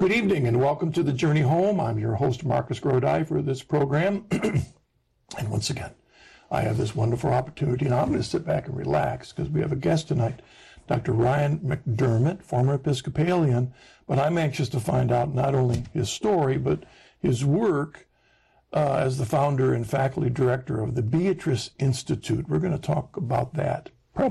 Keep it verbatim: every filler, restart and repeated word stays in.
Good evening and welcome to The Journey Home. I'm your host, Marcus Grodi, for this program. And once again, I have this wonderful opportunity, and I'm going to sit back and relax because we have a guest tonight, Doctor Ryan McDermott, former Episcopalian, but I'm anxious to find out not only his story, but his work uh, as the founder and faculty director of the Beatrice Institute. We're going to talk about that.